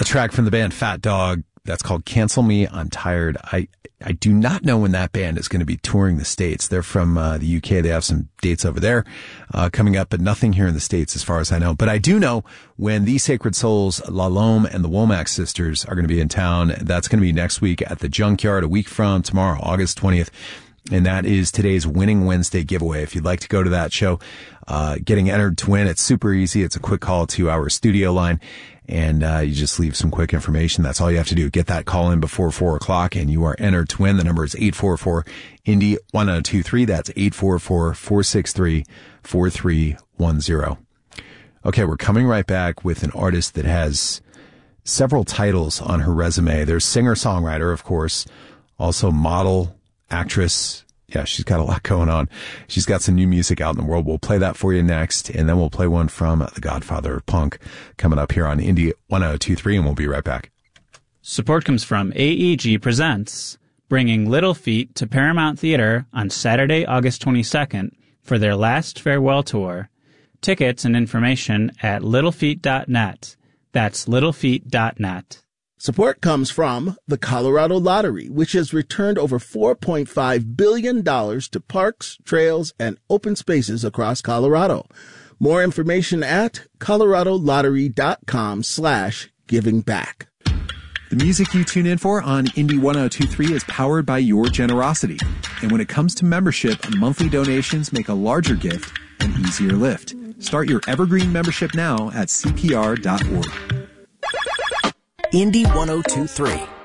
track from the band Fat Dog that's called Cancel Me, I'm Tired. I do not know when that band is going to be touring the States. They're from the UK. They have some dates over there coming up, but nothing here in the States as far as I know. But I do know when the Sacred Souls, La Lome, and the Womack Sisters are going to be in town. That's going to be next week at the Junkyard, a week from tomorrow, August 20th. And that is today's Winning Wednesday giveaway. If you'd like to go to that show, getting entered to win, it's super easy. It's a quick call to our studio line. And you just leave some quick information. That's all you have to do. Get that call in before 4 o'clock, and you are entered to win. The number is 844-INDY-1023. That's 844-463-4310. Okay, we're coming right back with an artist that has several titles on her resume. There's singer-songwriter, of course, also model, actress. Yeah, she's got a lot going on. She's got some new music out in the world. We'll play that for you next, and then we'll play one from the godfather of punk coming up here on Indie 1023, and we'll be right back. Support comes from AEG Presents, bringing Little Feat to Paramount Theater on Saturday, August 22nd for their last farewell tour. Tickets and information at littlefeat.net. That's littlefeat.net. Support comes from the Colorado Lottery, which has returned over $4.5 billion to parks, trails, and open spaces across Colorado. More information at coloradolottery.com/givingback. The music you tune in for on Indie 1023 is powered by your generosity. And when it comes to membership, monthly donations make a larger gift an easier lift. Start your Evergreen membership now at CPR.org. Indie 1023.